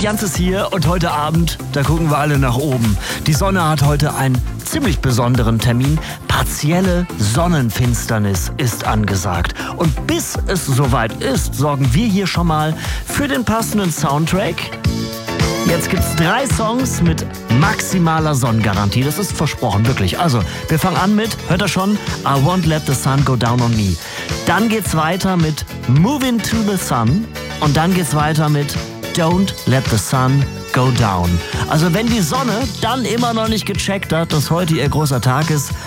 Jans ist hier und heute Abend, da gucken wir alle nach oben. Die Sonne hat heute einen ziemlich besonderen Termin. Partielle Sonnenfinsternis ist angesagt. Und bis es soweit ist, sorgen wir hier schon mal für den passenden Soundtrack. Jetzt gibt's 3 Songs mit maximaler Sonnengarantie. Das ist versprochen, wirklich. Also, wir fangen an mit, hört ihr schon, I Won't Let the Sun Go Down on Me. Dann geht's weiter mit Moving to the Sun. Und dann geht's weiter mit Don't Let the Sun Go Down. Also wenn die Sonne dann immer noch nicht gecheckt hat, dass heute ihr großer Tag ist,